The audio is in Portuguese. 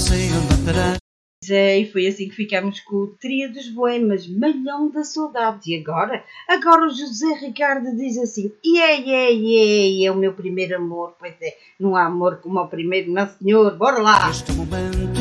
sei onde andarás. E foi assim que ficamos com o Tria dos Boemas, Malhão da Saudade. E agora? Agora o José Ricardo diz assim: é o meu primeiro amor. Pois é, não há amor como o primeiro, não senhor, bora lá! Este momento